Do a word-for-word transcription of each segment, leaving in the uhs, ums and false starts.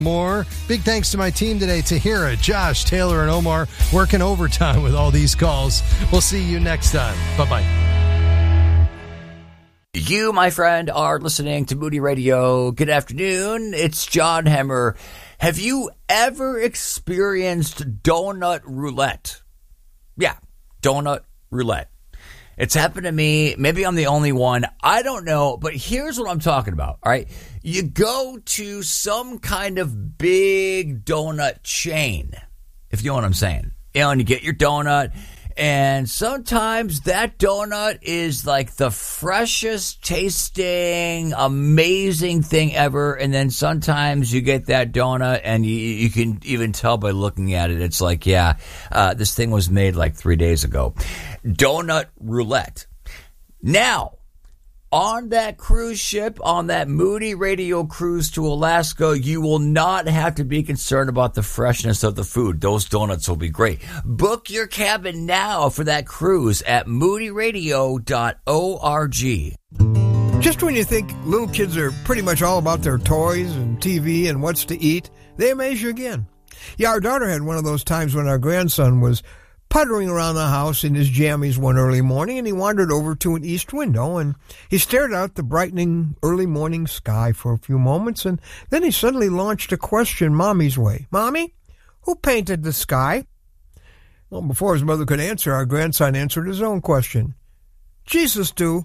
More. Big thanks to my team today, Tahira, Josh, Taylor, and Omar, working overtime with all these calls. We'll see you next time. Bye-bye. You, my friend, are listening to Moody Radio. Good afternoon. It's John Hemmer. Have you ever experienced donut roulette? Yeah, donut roulette. It's happened to me. Maybe I'm the only one. I don't know. But here's what I'm talking about. All right. You go to some kind of big donut chain, if you know what I'm saying. You know, and you get your donut. And sometimes that donut is like the freshest tasting, amazing thing ever. And then sometimes you get that donut and you, you can even tell by looking at it. It's like, yeah, uh, this thing was made like three days ago. Donut roulette. Now, on that cruise ship, on that Moody Radio cruise to Alaska, you will not have to be concerned about the freshness of the food. Those donuts will be great. Book your cabin now for that cruise at moody radio dot org. Just when you think little kids are pretty much all about their toys and T V and what's to eat, they amaze you again. Yeah, our daughter had one of those times when our grandson was puttering around the house in his jammies one early morning, and he wandered over to an east window, and he stared out the brightening early morning sky for a few moments, and then he suddenly launched a question Mommy's way. Mommy, who painted the sky? Well, before his mother could answer, our grandson answered his own question. Jesus do.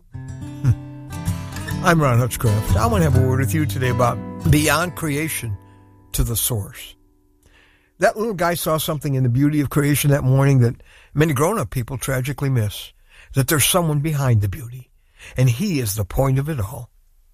I'm Ron Hutchcraft. I want to have a word with you today about beyond creation to the source. That little guy saw something in the beauty of creation that morning that many grown-up people tragically miss, that there's someone behind the beauty, and he is the point of it all.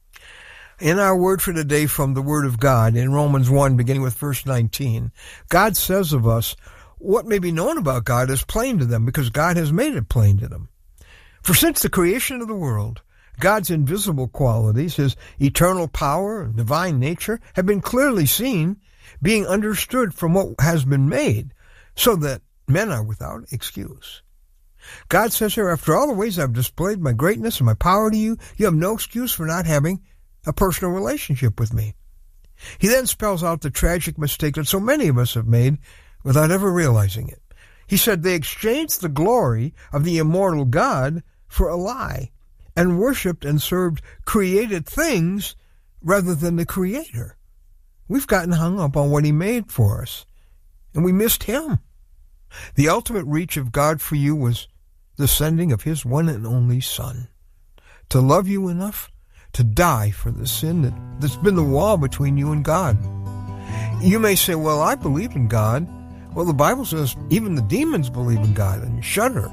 In our word for today from the Word of God, in Romans one, beginning with verse nineteen, God says of us, what may be known about God is plain to them, because God has made it plain to them. For since the creation of the world, God's invisible qualities, his eternal power and divine nature, have been clearly seen, being understood from what has been made, so that men are without excuse. God says here, after all the ways I've displayed my greatness and my power to you, you have no excuse for not having a personal relationship with me. He then spells out the tragic mistake that so many of us have made without ever realizing it. He said they exchanged the glory of the immortal God for a lie, and worshipped and served created things rather than the Creator. We've gotten hung up on what he made for us, and we missed him. The ultimate reach of God for you was the sending of his one and only Son, to love you enough to die for the sin that, that's been the wall between you and God. You may say, well, I believe in God. Well, the Bible says even the demons believe in God and shudder.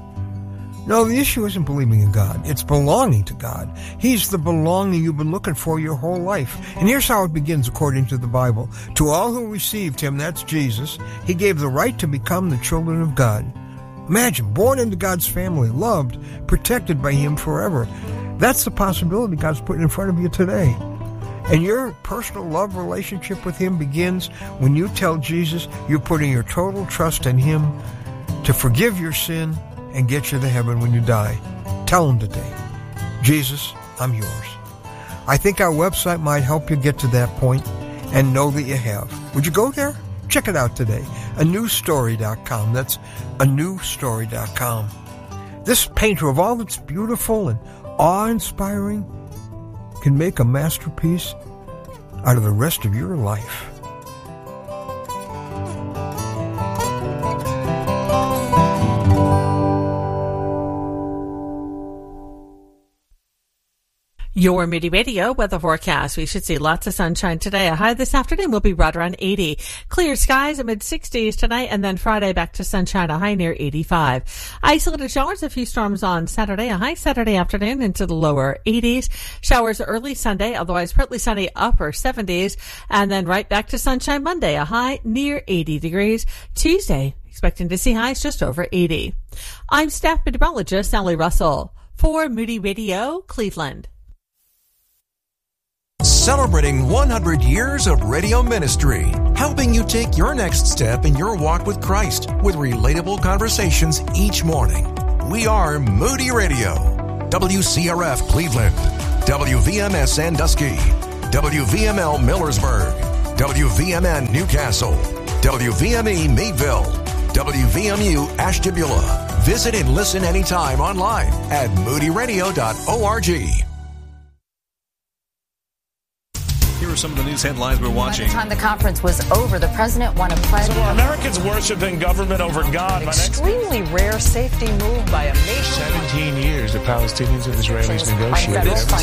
No, the issue isn't believing in God. It's belonging to God. He's the belonging you've been looking for your whole life. And here's how it begins according to the Bible. To all who received him, that's Jesus, he gave the right to become the children of God. Imagine, born into God's family, loved, protected by him forever. That's the possibility God's putting in front of you today. And your personal love relationship with him begins when you tell Jesus you're putting your total trust in him to forgive your sin and get you to heaven when you die. Tell him today, Jesus, I'm yours. I think our website might help you get to that point and know that you have. Would you go there? Check it out today. a new story dot com. That's a new story dot com. This painter, of all that's beautiful and awe-inspiring, can make a masterpiece out of the rest of your life. Your Moody Radio weather forecast. We should see lots of sunshine today. A high this afternoon will be right around eighty. Clear skies, mid sixties tonight, and then Friday back to sunshine, a high near eighty-five. Isolated showers, a few storms on Saturday, a high Saturday afternoon into the lower eighties. Showers early Sunday, otherwise partly sunny, upper seventies, and then right back to sunshine Monday, a high near eighty degrees. Tuesday, expecting to see highs just over eighty. I'm staff meteorologist Sally Russell for Moody Radio, Cleveland. Celebrating one hundred years of radio ministry, helping you take your next step in your walk with Christ with relatable conversations each morning. We are Moody Radio, W C R F Cleveland, W V M S Sandusky, W V M L Millersburg, W V M N Newcastle, W V M E Meadville, W V M U Ashtabula. Visit and listen anytime online at moody radio dot org. Here are some of the news headlines we're watching. By the time the conference was over, the president won a pledge. So are Americans worshiping government over God? An extremely rare safety move by a nation. seventeen years the Palestinians and Israelis negotiated.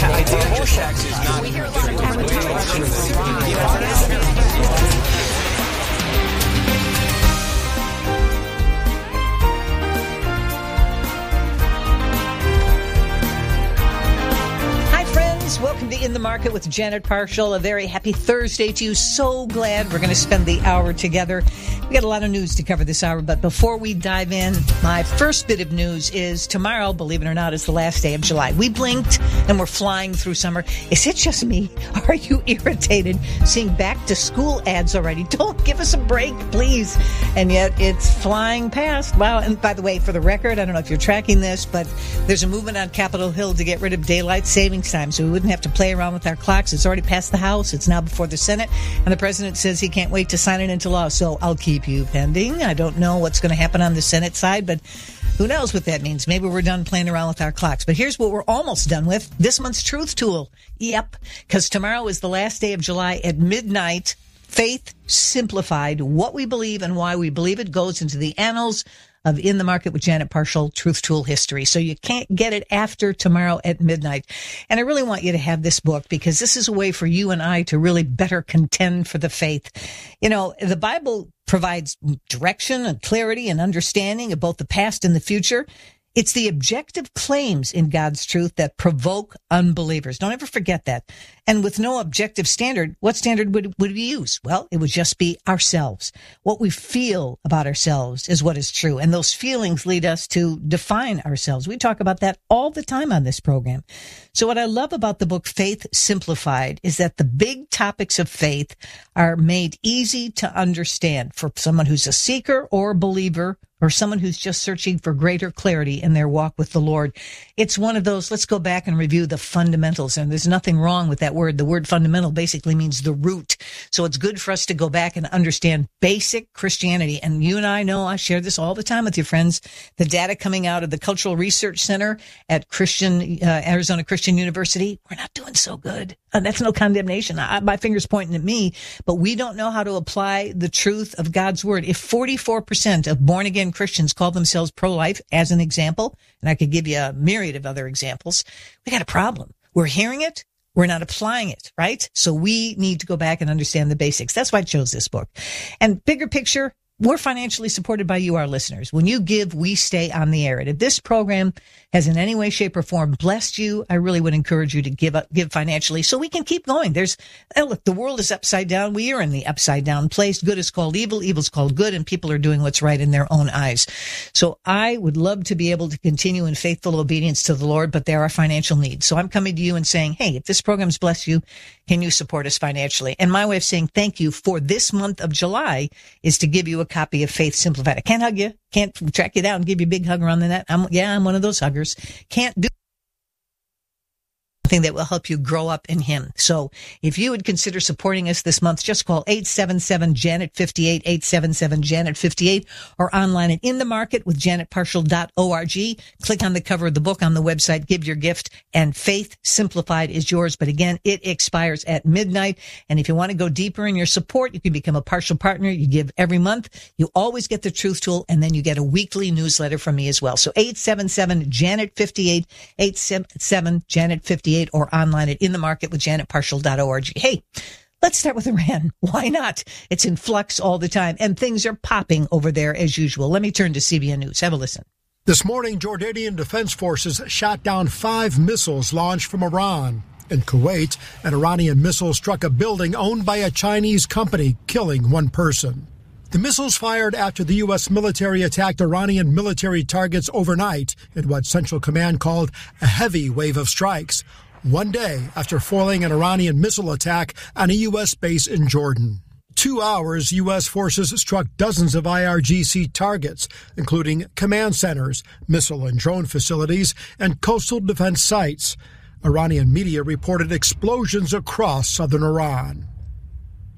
Welcome to In the Market with Janet Parshall. A very happy Thursday to you. So glad we're going to spend the hour together. We got a lot of news to cover this hour, but before we dive in, my first bit of news is tomorrow, believe it or not, is the last day of July. We blinked and we're flying through summer. Is it just me? Are you irritated seeing back to school ads already? Don't give us a break, please. And yet it's flying past. Wow. And by the way, for the record, I don't know if you're tracking this, but there's a movement on Capitol Hill to get rid of daylight savings time, so we wouldn't have to play around with our clocks. It's already passed the House. It's now before the Senate, and the president says he can't wait to sign it into law. So I'll keep you pending. I don't know what's going to happen on the Senate side, but who knows what that means. Maybe we're done playing around with our clocks. But here's what we're almost done with. This month's Truth Tool. Yep, because tomorrow is the last day of July at midnight. Faith Simplified. What we believe and why we believe it goes into the annals of In the Market with Janet Parshall, Truth Tool history. So you can't get it after tomorrow at midnight. And I really want you to have this book because this is a way for you and I to really better contend for the faith. You know, the Bible provides direction and clarity and understanding of both the past and the future. It's the objective claims in God's truth that provoke unbelievers. Don't ever forget that. And with no objective standard, what standard would, would we use? Well, it would just be ourselves. What we feel about ourselves is what is true. And those feelings lead us to define ourselves. We talk about that all the time on this program. So what I love about the book Faith Simplified is that the big topics of faith are made easy to understand for someone who's a seeker or a believer, or someone who's just searching for greater clarity in their walk with the Lord. It's one of those, let's go back and review the fundamentals. And there's nothing wrong with that word. The word fundamental basically means the root. So it's good for us to go back and understand basic Christianity. And you and I know, I share this all the time with your friends, the data coming out of the Cultural Research Center at Christian, uh, Arizona Christian University, we're not doing so good. And that's no condemnation. I, my finger's pointing at me, but we don't know how to apply the truth of God's word. If forty-four percent of born again Christians call themselves pro-life, as an example, and I could give you a myriad of other examples, we got a problem. We're hearing it. We're not applying it, right? So we need to go back and understand the basics. That's why I chose this book. And bigger picture, we're financially supported by you, our listeners. When you give, we stay on the air. And if this program has in any way, shape, or form blessed you, I really would encourage you to give up, give financially so we can keep going. There's, oh, look, the world is upside down. We are in the upside down place. Good is called evil. Evil is called good. And people are doing what's right in their own eyes. So I would love to be able to continue in faithful obedience to the Lord, but there are financial needs. So I'm coming to you and saying, hey, if this program's blessed you, can you support us financially? And my way of saying thank you for this month of July is to give you a copy of Faith Simplified. I can't hug you, can't track you down and give you a big hug around the net. I'm, yeah, I'm one of those huggers. Can't do something that will help you grow up in Him. So if you would consider supporting us this month, just call eight seven seven Janet fifty-eight, eight seven seven Janet fifty-eight, or online at In the Market with janet parshall dot org. Click on the cover of the book on the website, give your gift, and Faith Simplified is yours. But again, it expires at midnight. And if you want to go deeper in your support, you can become a partial partner. You give every month. You always get the Truth Tool, and then you get a weekly newsletter from me as well. So eight seven seven Janet fifty-eight, eight seven seven Janet fifty-eight, or online at in the market with janet parshall dot org. Hey, let's start with Iran. Why not? It's in flux all the time, and things are popping over there as usual. Let me turn to C B N News. Have a listen. This morning, Jordanian Defense Forces shot down five missiles launched from Iran. In Kuwait, an Iranian missile struck a building owned by a Chinese company, killing one person. The missiles fired after the U S military attacked Iranian military targets overnight in what Central Command called a heavy wave of strikes, one day after foiling an Iranian missile attack on a U S base in Jordan. Two hours, U S forces struck dozens of I R G C targets, including command centers, missile and drone facilities, and coastal defense sites. Iranian media reported explosions across southern Iran.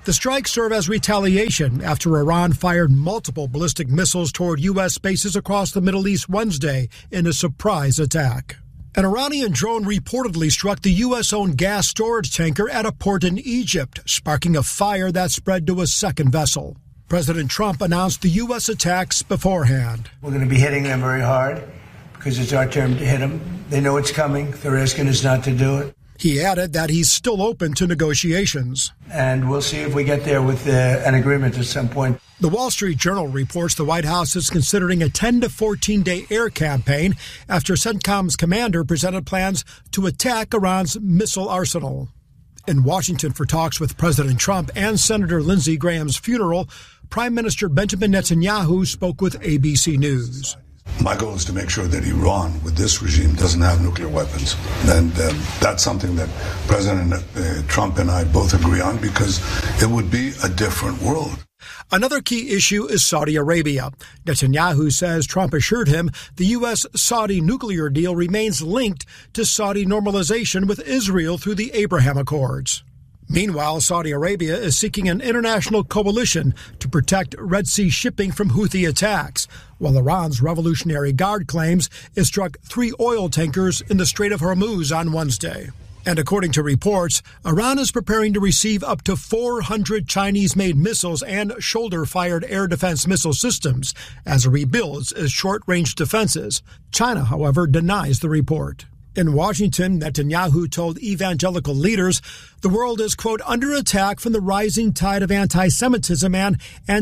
The strikes serve as retaliation after Iran fired multiple ballistic missiles toward U S bases across the Middle East Wednesday in a surprise attack. An Iranian drone reportedly struck the U S-owned gas storage tanker at a port in Egypt, sparking a fire that spread to a second vessel. President Trump announced the U S attacks beforehand. We're going to be hitting them very hard because it's our turn to hit them. They know it's coming. They're asking us not to do it. He added that he's still open to negotiations. And we'll see if we get there with uh, an agreement at some point. The Wall Street Journal reports the White House is considering a ten to fourteen day air campaign after CENTCOM's commander presented plans to attack Iran's missile arsenal. In Washington for talks with President Trump and Senator Lindsey Graham's funeral, Prime Minister Benjamin Netanyahu spoke with A B C News. My goal is to make sure that Iran, with this regime, doesn't have nuclear weapons. And um, that's something that President uh, Trump and I both agree on because it would be a different world. Another key issue is Saudi Arabia. Netanyahu says Trump assured him the U S-Saudi nuclear deal remains linked to Saudi normalization with Israel through the Abraham Accords. Meanwhile, Saudi Arabia is seeking an international coalition to protect Red Sea shipping from Houthi attacks, while Iran's Revolutionary Guard claims it struck three oil tankers in the Strait of Hormuz on Wednesday. And according to reports, Iran is preparing to receive up to four hundred Chinese-made missiles and shoulder-fired air defense missile systems as it rebuilds its short-range defenses. China, however, denies the report. In Washington, Netanyahu told evangelical leaders the world is, quote, under attack from the rising tide of anti-Semitism and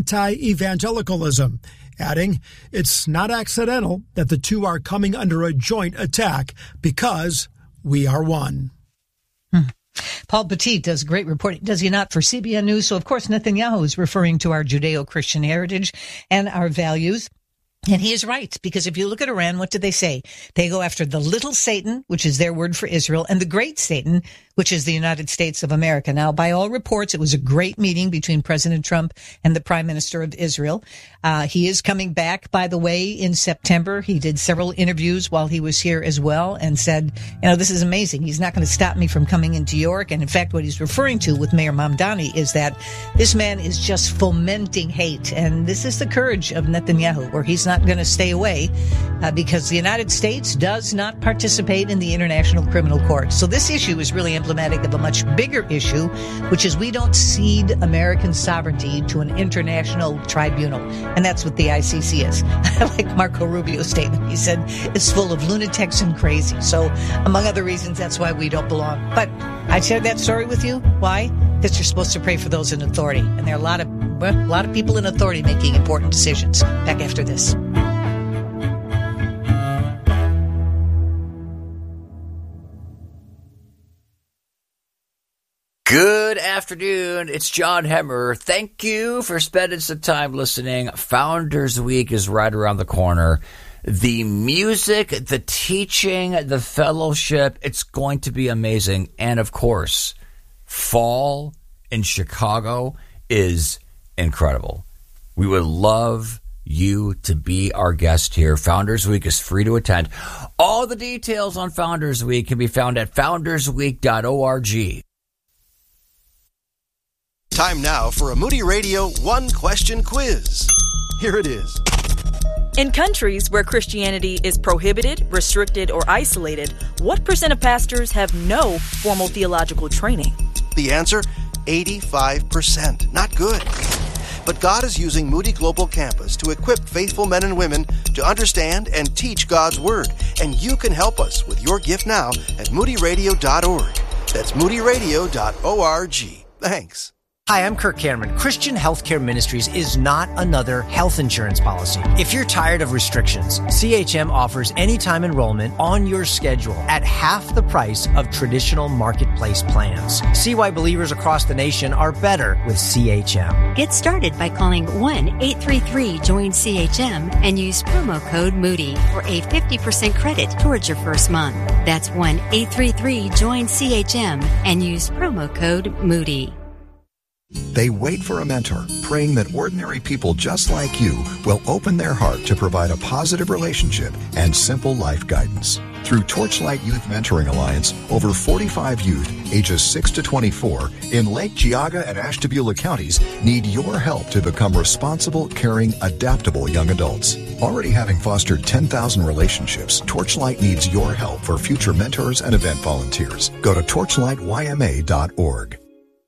anti-evangelicalism, adding, it's not accidental that the two are coming under a joint attack because we are one. Hmm. Paul Petit does great reporting, does he not, for C B N News? So, of course, Netanyahu is referring to our Judeo-Christian heritage and our values. And he is right, because if you look at Iran, what did they say? They go after the little Satan, which is their word for Israel, and the great Satan, which is the United States of America. Now, by all reports, it was a great meeting between President Trump and the Prime Minister of Israel. Uh, he is coming back, by the way, in September. He did several interviews while he was here as well and said, you know, this is amazing. He's not going to stop me from coming into York. And in fact, what he's referring to with Mayor Mamdani is that this man is just fomenting hate. And this is the courage of Netanyahu, where he's not going to stay away uh, because the United States does not participate in the International Criminal Court. So this issue is really emblematic of a much bigger issue, which is we don't cede American sovereignty to an international tribunal. And that's what the I C C is. I like Marco Rubio's statement. He said it's full of lunatics and crazy. So among other reasons, that's why we don't belong. But I shared that story with you. Why? Because you're supposed to pray for those in authority. And there are a lot of, well, a lot of people in authority making important decisions. Back after this. Good afternoon. It's John Hemmer. Thank you for spending some time listening. Founders Week is right around the corner. The music, the teaching, the fellowship, it's going to be amazing. And of course, fall in Chicago is incredible. We would love you to be our guest here. Founders Week is free to attend. All the details on Founders Week can be found at founders week dot org. Time now for a Moody Radio one-question quiz. Here it is. In countries where Christianity is prohibited, restricted, or isolated, what percent of pastors have no formal theological training? The answer, eighty-five percent. Not good. But God is using Moody Global Campus to equip faithful men and women to understand and teach God's Word. And you can help us with your gift now at moody radio dot org. That's moody radio dot org. Thanks. Hi, I'm Kirk Cameron. Christian Healthcare Ministries is not another health insurance policy. If you're tired of restrictions, C H M offers anytime enrollment on your schedule at half the price of traditional marketplace plans. See why believers across the nation are better with C H M. Get started by calling one eight three three join C H M and use promo code Moody for a fifty percent credit towards your first month. That's one eight three three join C H M and use promo code Moody. They wait for a mentor, praying that ordinary people just like you will open their heart to provide a positive relationship and simple life guidance. Through Torchlight Youth Mentoring Alliance, over forty-five youth, ages six to twenty-four, in Lake Geauga and Ashtabula counties need your help to become responsible, caring, adaptable young adults. Already having fostered ten thousand relationships, Torchlight needs your help for future mentors and event volunteers. Go to torchlight y m a dot org.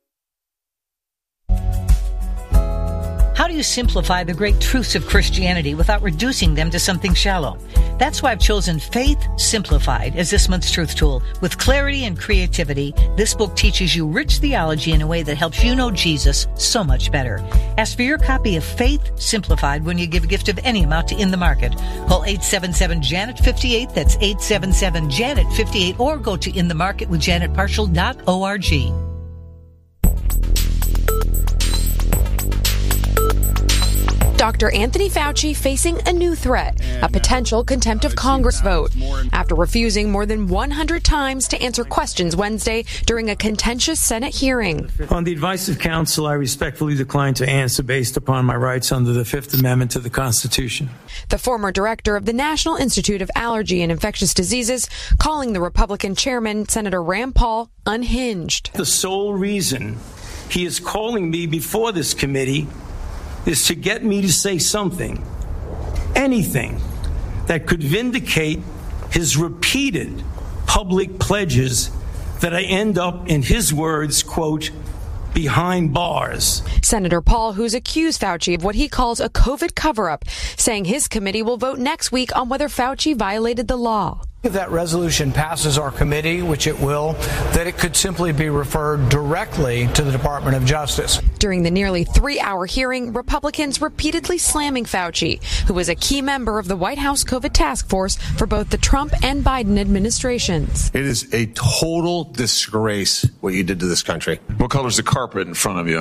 How do you simplify the great truths of Christianity without reducing them to something shallow? That's why I've chosen Faith Simplified as this month's truth tool. With clarity and creativity, this book teaches you rich theology in a way that helps you know Jesus so much better. Ask for your copy of Faith Simplified when you give a gift of any amount to In the Market. Call eight seven seven, Janet fifty-eight. That's eight seven seven, Janet fifty-eight. Or go to in the market with janet partial dot org. Doctor Anthony Fauci facing a new threat, a potential contempt of Congress vote, after refusing more than one hundred times to answer questions Wednesday during a contentious Senate hearing. On the advice of counsel, I respectfully decline to answer based upon my rights under the Fifth Amendment to the Constitution. The former director of the National Institute of Allergy and Infectious Diseases calling the Republican chairman, Senator Rand Paul, unhinged. The sole reason he is calling me before this committee is to get me to say something, anything, that could vindicate his repeated public pledges that I end up, in his words, quote, behind bars. Senator Paul, who's accused Fauci of what he calls a COVID cover-up, saying his committee will vote next week on whether Fauci violated the law. If that resolution passes our committee, which it will, that it could simply be referred directly to the Department of Justice. During the nearly three-hour hearing, Republicans repeatedly slamming Fauci, who was a key member of the White House COVID task force for both the Trump and Biden administrations. It is a total disgrace what you did to this country. What color is the carpet in front of you?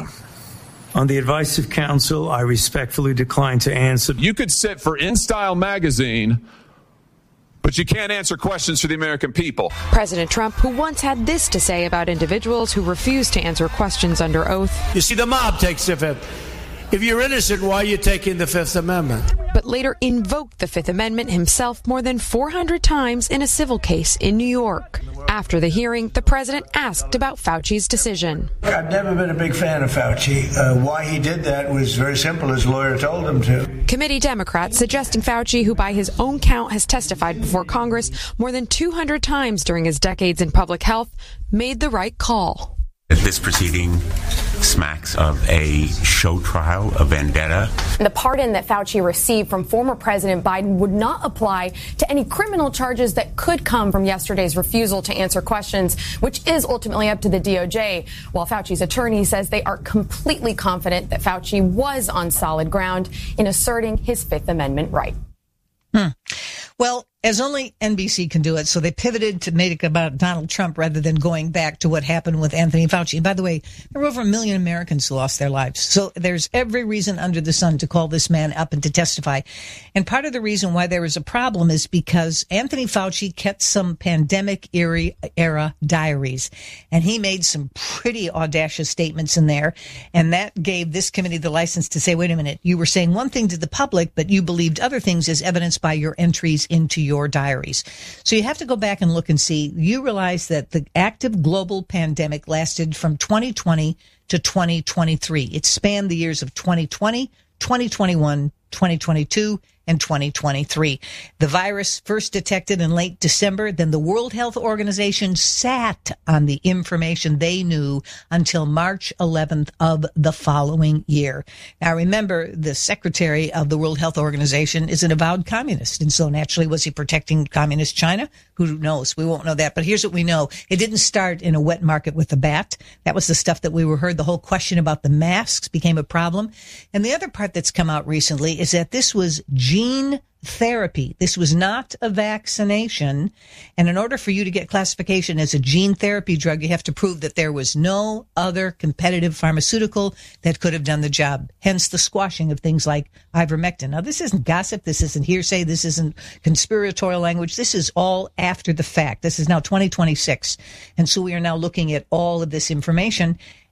On the advice of counsel, I respectfully decline to answer. You could sit for InStyle magazine, but you can't answer questions for the American people. President Trump, who once had this to say about individuals who refuse to answer questions under oath. You see, the mob takes the Fifth. If you're innocent, why are you taking the Fifth Amendment? But later invoked the Fifth Amendment himself more than four hundred times in a civil case in New York. After the hearing, the president asked about Fauci's decision. I've never been a big fan of Fauci. Uh, why he did that was very simple. His lawyer told him to. Committee Democrats suggesting Fauci, who by his own count has testified before Congress more than two hundred times during his decades in public health, made the right call. This proceeding smacks of a show trial, a vendetta. The pardon that Fauci received from former President Biden would not apply to any criminal charges that could come from yesterday's refusal to answer questions, which is ultimately up to the D O J. While Fauci's attorney says they are completely confident that Fauci was on solid ground in asserting his Fifth Amendment right. Hmm. Well, as only N B C can do it, so they pivoted to make it about Donald Trump rather than going back to what happened with Anthony Fauci. And by the way, there were over a million Americans who lost their lives. So there's every reason under the sun to call this man up and to testify. And part of the reason why there is a problem is because Anthony Fauci kept some pandemic era diaries, and he made some pretty audacious statements in there. And that gave this committee the license to say, wait a minute, you were saying one thing to the public, but you believed other things as evidenced by your entries into your diaries. So you have to go back and look and see. You realize that the active global pandemic lasted from twenty twenty to twenty twenty-three. It spanned the years of twenty twenty, twenty twenty-one, twenty twenty-two, and twenty twenty-three. The virus first detected in late December. Then the World Health Organization sat on the information they knew until March eleventh of the following year. Now, remember, the secretary of the World Health Organization is an avowed communist. And so naturally, was he protecting communist China? Who knows? We won't know that. But here's what we know. It didn't start in a wet market with the bat. That was the stuff that we were heard. The whole question about the masks became a problem. And the other part that's come out recently is that this was gene therapy. This was not a vaccination. And in order for you to get classification as a gene therapy drug, you have to prove that there was no other competitive pharmaceutical that could have done the job. Hence the squashing of things like ivermectin. Now, this isn't gossip. This isn't hearsay. This isn't conspiratorial language. This is all after the fact. This is now twenty twenty-six. And so we are now looking at all of this information.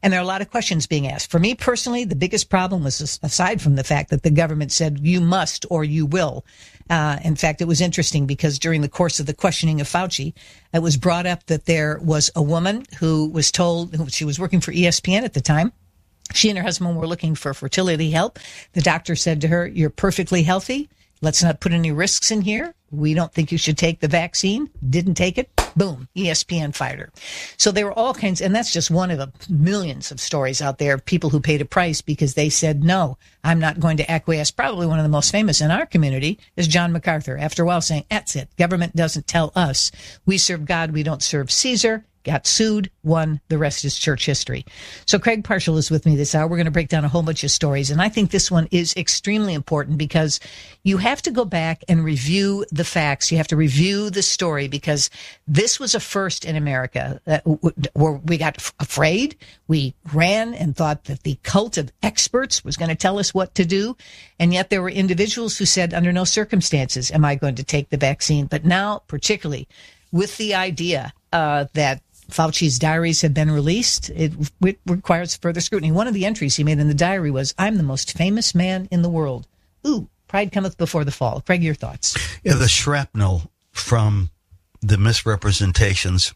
And there are a lot of questions being asked. For me personally, the biggest problem was, aside from the fact that the government said you must or you will. Uh, in fact, it was interesting because during the course of the questioning of Fauci, it was brought up that there was a woman who was told, who, she was working for E S P N at the time. She and her husband were looking for fertility help. The doctor said to her, "You're perfectly healthy. Let's not put any risks in here. We don't think you should take the vaccine." Didn't take it. Boom. E S P N fired her. So there were all kinds, and that's just one of the millions of stories out there of people who paid a price because they said, no, I'm not going to acquiesce. Probably one of the most famous in our community is John MacArthur. After a while saying, that's it. Government doesn't tell us. We serve God. We don't serve Caesar. Got sued, won, the rest is church history. So Craig Parshall is with me this hour. We're going to break down a whole bunch of stories, and I think this one is extremely important because you have to go back and review the facts. You have to review the story because this was a first in America. Uh, where we got f- afraid. We ran and thought that the cult of experts was going to tell us what to do, and yet there were individuals who said, under no circumstances am I going to take the vaccine. But now, particularly with the idea uh, that Fauci's diaries have been released, it, it requires further scrutiny. One of the entries he made in the diary was, I'm the most famous man in the world. Ooh, pride cometh before the fall. Craig, your thoughts? Yeah, the shrapnel from the misrepresentations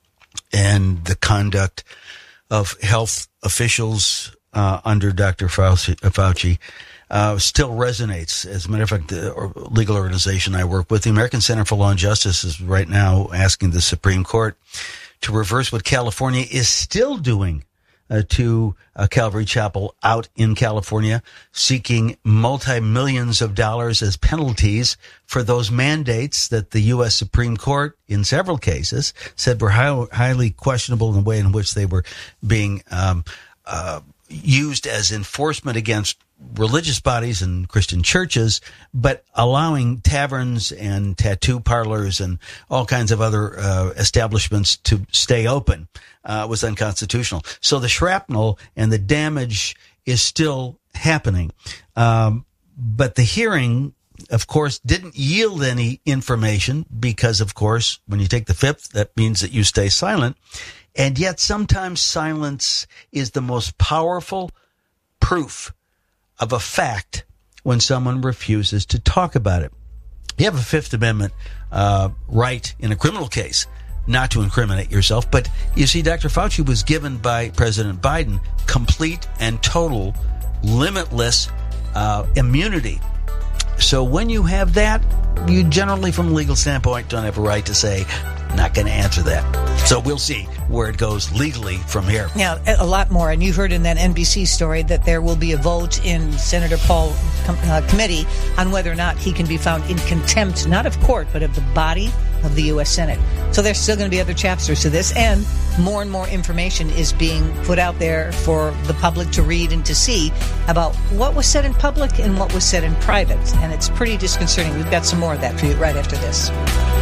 and the conduct of health officials uh, under Doctor Fauci, Fauci uh, still resonates. As a matter of fact, the legal organization I work with, the American Center for Law and Justice, is right now asking the Supreme Court to reverse what California is still doing uh, to uh, Calvary Chapel out in California, seeking multi-millions of dollars as penalties for those mandates that the U S Supreme Court, in several cases, said were high, highly questionable in the way in which they were being um, uh, used as enforcement against religious bodies and Christian churches, but allowing taverns and tattoo parlors and all kinds of other uh, establishments to stay open uh, was unconstitutional. So the shrapnel and the damage is still happening. Um, but the hearing, of course, didn't yield any information because, of course, when you take the fifth, that means that you stay silent. And yet sometimes silence is the most powerful proof of a fact when someone refuses to talk about it. You have a Fifth Amendment uh, right in a criminal case not to incriminate yourself, but you see, Doctor Fauci was given by President Biden complete and total, limitless uh, immunity. So when you have that, you generally, from a legal standpoint, don't have a right to say, not going to answer that. So we'll see where it goes legally from here. Now, a lot more. And you heard in that N B C story that there will be a vote in Senator Paul uh, committee on whether or not he can be found in contempt, not of court, but of the body of the U S Senate. So there's still going to be other chapters to this. And more and more information is being put out there for the public to read and to see about what was said in public and what was said in private. And it's pretty disconcerting. We've got some more of that for you right after this.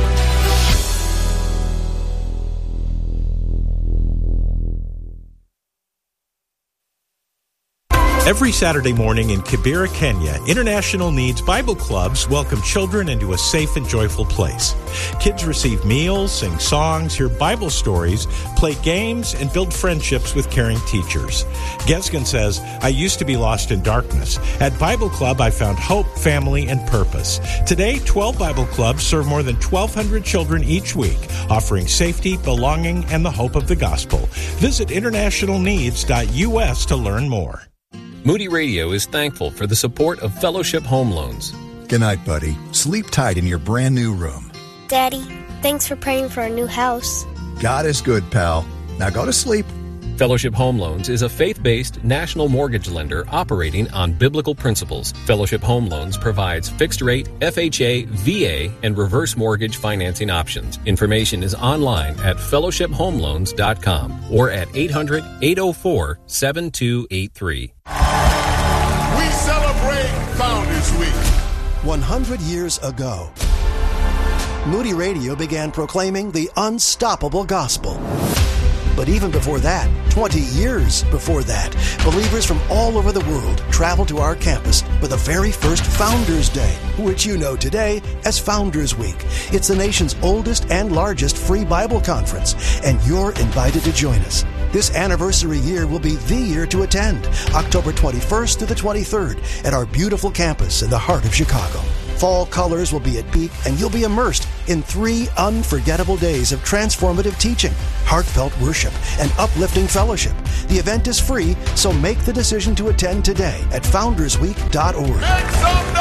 Every Saturday morning in Kibera, Kenya, International Needs Bible Clubs welcome children into a safe and joyful place. Kids receive meals, sing songs, hear Bible stories, play games, and build friendships with caring teachers. Gesgen says, I used to be lost in darkness. At Bible Club, I found hope, family, and purpose. Today, twelve Bible Clubs serve more than twelve hundred children each week, offering safety, belonging, and the hope of the gospel. Visit international needs dot U S to learn more. Moody Radio is thankful for the support of Fellowship Home Loans. Good night, buddy. Sleep tight in your brand new room. Daddy, thanks for praying for our new house. God is good, pal. Now go to sleep. Fellowship Home Loans is a faith-based national mortgage lender operating on biblical principles. Fellowship Home Loans provides fixed-rate, F H A, V A, and reverse mortgage financing options. Information is online at fellowship home loans dot com or at eight hundred, eight oh four, seven two eight three. We celebrate Founders Week. one hundred years ago, Moody Radio began proclaiming the unstoppable gospel. But even before that, twenty years before that, believers from all over the world traveled to our campus for the very first Founders Day, which you know today as Founders Week. It's the nation's oldest and largest free Bible conference, and you're invited to join us. This anniversary year will be the year to attend, October twenty-first to the twenty-third at our beautiful campus in the heart of Chicago. Fall colors will be at peak, and you'll be immersed in three unforgettable days of transformative teaching, heartfelt worship, and uplifting fellowship. The event is free, so make the decision to attend today at founders week dot org. Make some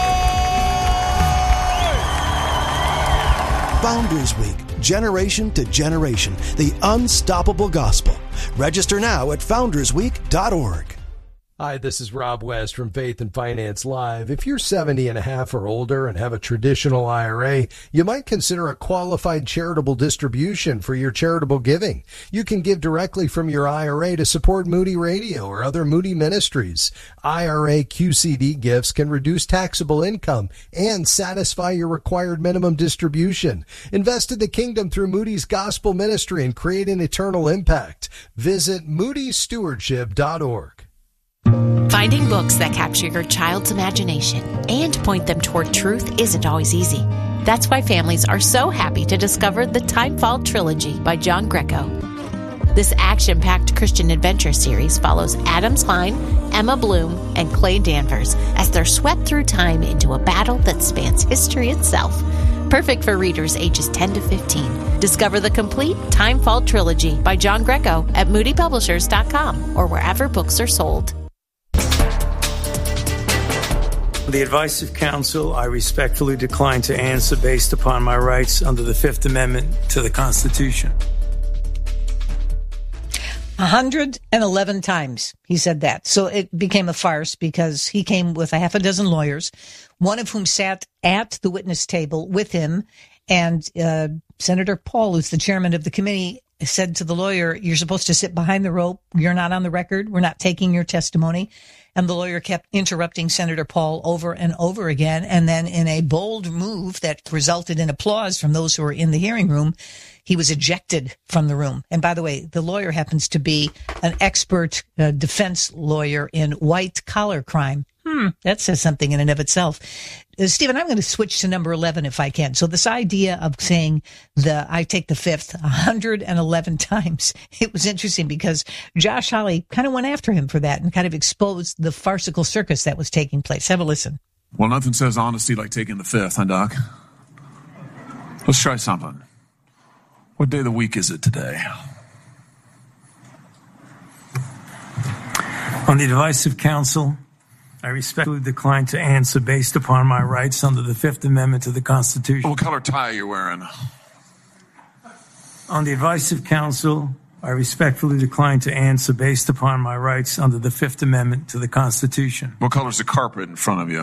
noise! Founders Week, generation to generation, the unstoppable gospel. Register now at founders week dot org. Hi, this is Rob West from Faith and Finance Live. If you're seventy and a half or older and have a traditional I R A, you might consider a qualified charitable distribution for your charitable giving. You can give directly from your I R A to support Moody Radio or other Moody ministries. I R A Q C D gifts can reduce taxable income and satisfy your required minimum distribution. Invest in the kingdom through Moody's Gospel Ministry and create an eternal impact. Visit moody stewardship dot org. Finding books that capture your child's imagination and point them toward truth isn't always easy. That's why families are so happy to discover the Timefall Trilogy by John Greco. This action-packed Christian adventure series follows Adam Klein, Emma Bloom, and Clay Danvers as they're swept through time into a battle that spans history itself. Perfect for readers ages ten to fifteen. Discover the complete Timefall Trilogy by John Greco at moody publishers dot com or wherever books are sold. The advice of counsel, I respectfully decline to answer based upon my rights under the Fifth Amendment to the Constitution. one hundred eleven times he said that. So it became a farce because he came with a half a dozen lawyers, one of whom sat at the witness table with him. And uh, Senator Paul, who's the chairman of the committee, said to the lawyer, "You're supposed to sit behind the rope. You're not on the record. We're not taking your testimony." And the lawyer kept interrupting Senator Paul over and over again. And then in a bold move that resulted in applause from those who were in the hearing room, he was ejected from the room. And by the way, the lawyer happens to be an expert uh, defense lawyer in white collar crime. Hmm, that says something in and of itself. Uh, Stephen, I'm going to switch to number eleven if I can. So this idea of saying the I take the fifth one hundred eleven times, it was interesting because Josh Hawley kind of went after him for that and kind of exposed the farcical circus that was taking place. Have a listen. Well, nothing says honesty like taking the fifth, huh, Doc? Let's try something. What day of the week is it today? On the advice of counsel, I respectfully decline to answer based upon my rights under the Fifth Amendment to the Constitution. What color tie are you wearing? On the advice of counsel, I respectfully decline to answer based upon my rights under the Fifth Amendment to the Constitution. What color's the carpet in front of you?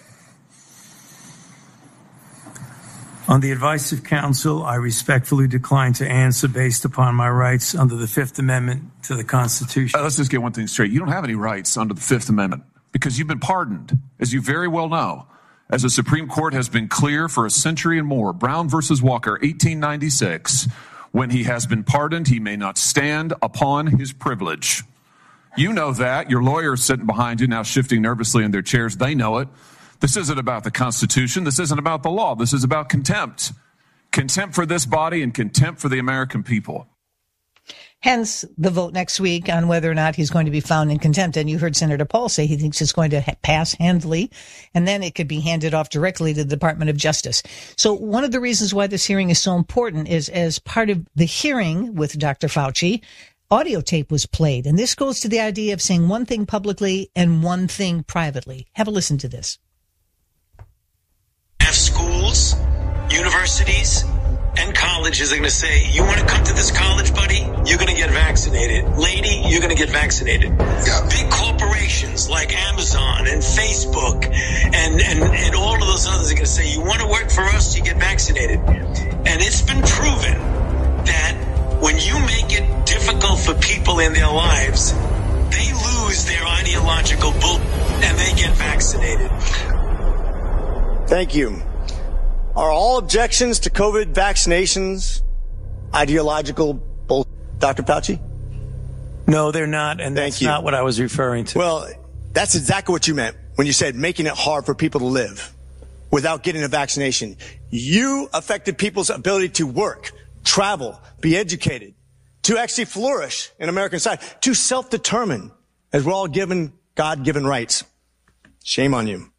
On the advice of counsel, I respectfully decline to answer based upon my rights under the Fifth Amendment to the Constitution. Uh, let's just get one thing straight. You don't have any rights under the Fifth Amendment because you've been pardoned, as you very well know. As the Supreme Court has been clear for a century and more, Brown versus Walker, eighteen ninety-six, when he has been pardoned, he may not stand upon his privilege. You know that. Your lawyers sitting behind you now shifting nervously in their chairs. They know it. This isn't about the Constitution. This isn't about the law. This is about contempt. Contempt for this body and contempt for the American people. Hence the vote next week on whether or not he's going to be found in contempt. And you heard Senator Paul say he thinks it's going to ha- pass handily, and then it could be handed off directly to the Department of Justice. So one of the reasons why this hearing is so important is as part of the hearing with Doctor Fauci, audio tape was played. And this goes to the idea of saying one thing publicly and one thing privately. Have a listen to this. Have schools, universities, and colleges are going to say, you want to come to this college, buddy? You're going to get vaccinated. Lady, you're going to get vaccinated. Yeah. Big corporations like Amazon and Facebook and, and, and all of those others are going to say, you want to work for us, you get vaccinated. And it's been proven that when you make it difficult for people in their lives, they lose their ideological bull and they get vaccinated. Thank you. Are all objections to COVID vaccinations ideological bull, Doctor Fauci? No, they're not, and Thank that's you. not what I was referring to. Well, that's exactly what you meant when you said making it hard for people to live without getting a vaccination. You affected people's ability to work, travel, be educated. to actually flourish in American society, to self-determine, as we're all given God-given rights. Shame on you.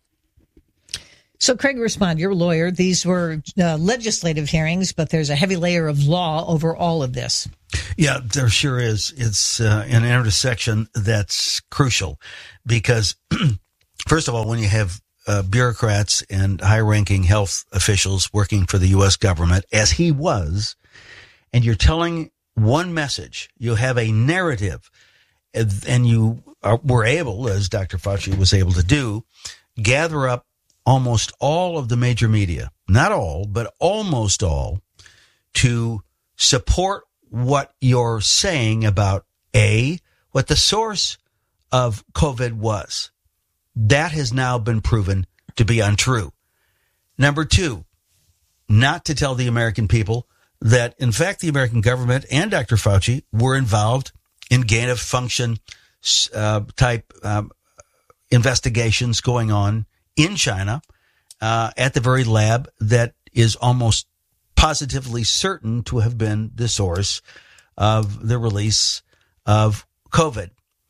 So, Craig Respond, you're a lawyer. These were uh, legislative hearings, but there's a heavy layer of law over all of this. Yeah, there sure is. It's uh, an intersection that's crucial because, first of all, when you have uh, bureaucrats and high-ranking health officials working for the U S government, as he was, and you're telling one message, you have a narrative, and you are, were able, as Doctor Fauci was able to do, gather up almost all of the major media, not all, but almost all, to support what you're saying about, A, what the source of COVID was. That has now been proven to be untrue. Number two, not to tell the American people that, in fact, the American government and Doctor Fauci were involved in gain-of-function uh, type um, investigations going on in China uh, at the very lab that is almost positively certain to have been the source of the release of COVID.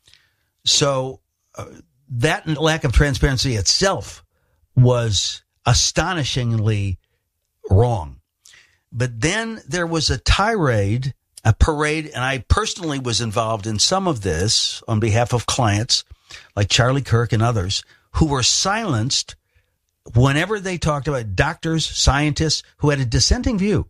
So uh, that lack of transparency itself was astonishingly wrong. But then there was a tirade, a parade, and I personally was involved in some of this on behalf of clients like Charlie Kirk and others who were silenced whenever they talked about doctors, scientists who had a dissenting view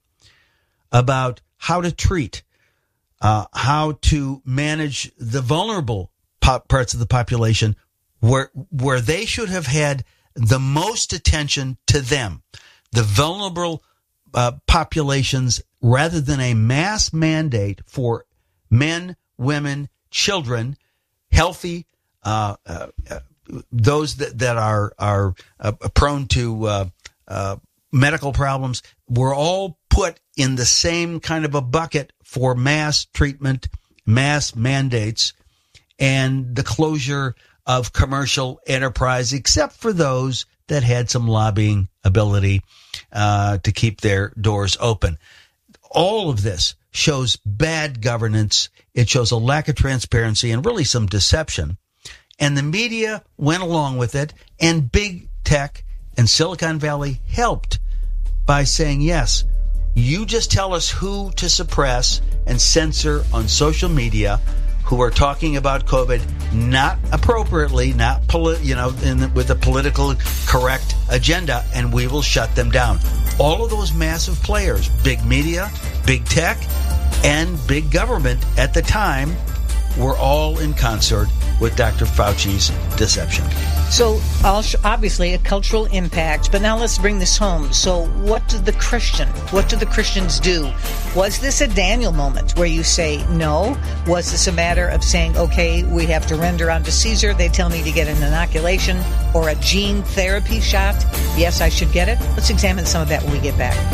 about how to treat, uh, how to manage the vulnerable po- parts of the population where where they should have had the most attention to them, the vulnerable uh, populations, rather than a mass mandate for men, women, children, healthy, uh, uh, uh, those that, that are are uh, prone to uh, uh, medical problems. Were all put in the same kind of a bucket for mass treatment, mass mandates, and the closure of commercial enterprise, except for those that had some lobbying ability uh, to keep their doors open. All of this shows bad governance. It shows a lack of transparency and really some deception. And the media went along with it, and big tech and Silicon Valley helped by saying, yes, you just tell us who to suppress and censor on social media who are talking about COVID not appropriately, not poli- you know, in the, with a political correct agenda, and we will shut them down. All of those massive players, big media, big tech, and big government at the time, were all in concert with Doctor Fauci's deception. So, obviously, a cultural impact. But now let's bring this home. So, what did the Christian, what did the Christians do? Was this a Daniel moment where you say no? Was this a matter of saying, okay, we have to render unto Caesar? They tell me to get an inoculation or a gene therapy shot. Yes, I should get it. Let's examine some of that when we get back.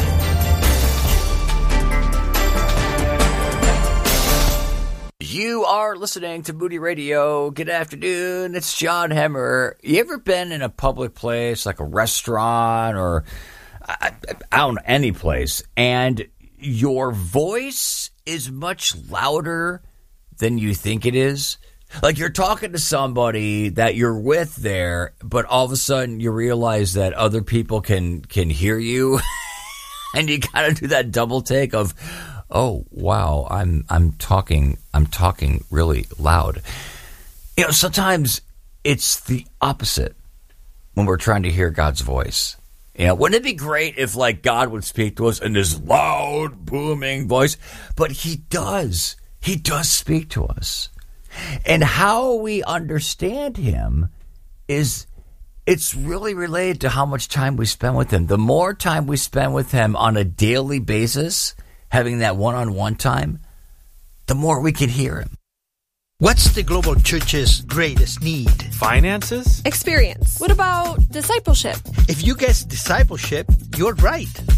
You are listening to Moody Radio. Good afternoon. It's John Hemmer. You ever been in a public place like a restaurant or I, I don't know, any place, and your voice is much louder than you think it is? Like you're talking to somebody that you're with there, but all of a sudden you realize that other people can can hear you, and you gotta do that double take of, oh wow, I'm I'm talking I'm talking really loud. You know, sometimes it's the opposite when we're trying to hear God's voice. You know, wouldn't it be great if like God would speak to us in this loud, booming voice? But he does. He does speak to us. And how we understand him is it's really related to how much time we spend with him. The more time we spend with him on a daily basis, having that one-on-one time, the more we can hear him. What's the global church's greatest need? Finances? Experience. What about discipleship? If you guess discipleship, you're right.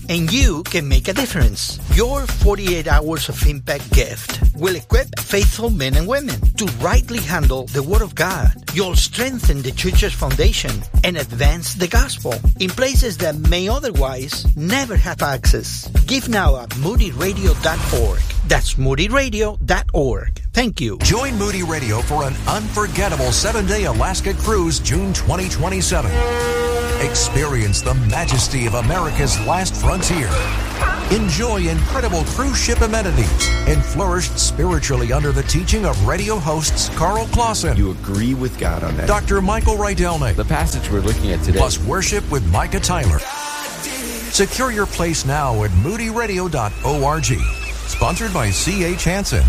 and you can make a difference. Your forty-eight hours of impact gift will equip faithful men and women to rightly handle the Word of God. You'll strengthen the church's foundation and advance the gospel in places that may otherwise never have access. Give now at moody radio dot org. That's moody radio dot org. Thank you. Join Moody Radio for an unforgettable seven-day Alaska cruise June twenty twenty-seven. Experience the majesty of America's last frontier. Enjoy incredible cruise ship amenities and flourish spiritually under the teaching of radio hosts Carl Clausen. You agree with God on that. Doctor Michael Rydelnik. The passage we're looking at today. Plus worship with Micah Tyler. Secure your place now at moody radio dot org. Sponsored by C H Hansen.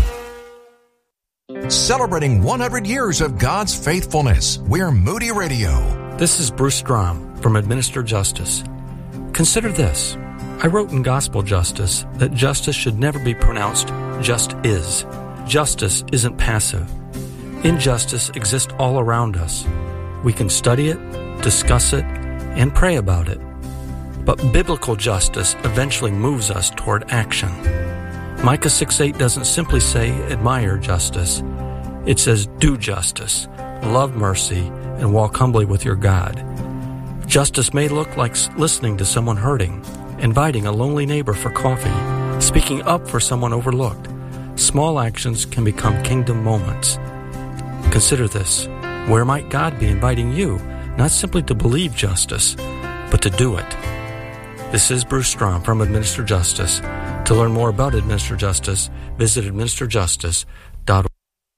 Celebrating one hundred years of God's faithfulness. We're Moody Radio. This is Bruce Strom from Administer Justice. Consider this. I wrote in Gospel Justice that justice should never be pronounced just is. Justice isn't passive. Injustice exists all around us. We can study it, discuss it, and pray about it. But biblical justice eventually moves us toward action. Micah six eight doesn't simply say admire justice. It says do justice, love mercy, and walk humbly with your God. Justice may look like listening to someone hurting, inviting a lonely neighbor for coffee, speaking up for someone overlooked. Small actions can become kingdom moments. Consider this. Where might God be inviting you, not simply to believe justice, but to do it? This is Bruce Strom from Administer Justice. To learn more about Administer Justice, visit administer justice dot org.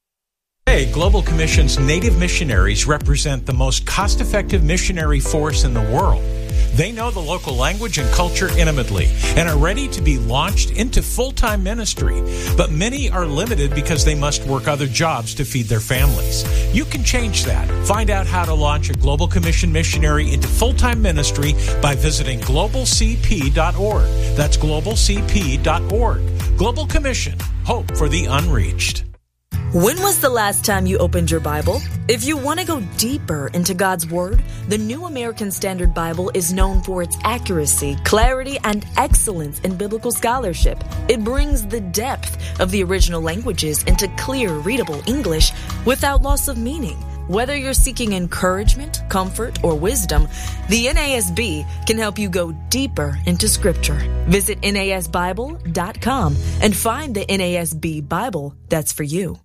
Today, Global Commission's Native missionaries represent the most cost-effective missionary force in the world. They know the local language and culture intimately and are ready to be launched into full-time ministry. But many are limited because they must work other jobs to feed their families. You can change that. Find out how to launch a Global Commission missionary into full-time ministry by visiting global c p dot org. That's global c p dot org. Global Commission. Hope for the unreached. When was the last time you opened your Bible? If you want to go deeper into God's Word, the New American Standard Bible is known for its accuracy, clarity, and excellence in biblical scholarship. It brings the depth of the original languages into clear, readable English without loss of meaning. Whether you're seeking encouragement, comfort, or wisdom, the N A S B can help you go deeper into Scripture. Visit N A S Bible dot com and find the N A S B Bible that's for you.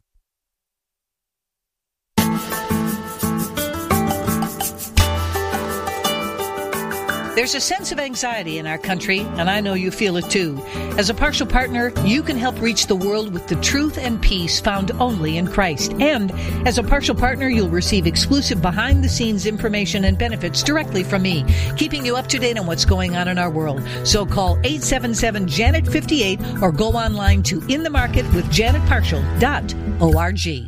There's a sense of anxiety in our country, and I know you feel it too. As a partial partner, you can help reach the world with the truth and peace found only in Christ. And as a partial partner, you'll receive exclusive behind-the-scenes information and benefits directly from me, keeping you up to date on what's going on in our world. So call eight seven seven, Janet fifty-eight or go online to in the market with janet partial dot org.